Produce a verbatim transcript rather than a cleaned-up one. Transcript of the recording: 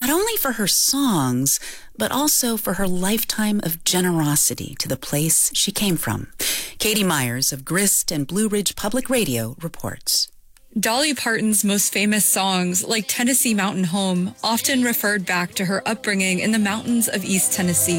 not only for her songs, but also for her lifetime of generosity to the place she came from. Katie Myers of Grist and Blue Ridge Public Radio reports. Dolly Parton's most famous songs, like Tennessee Mountain Home, often referred back to her upbringing in the mountains of East Tennessee.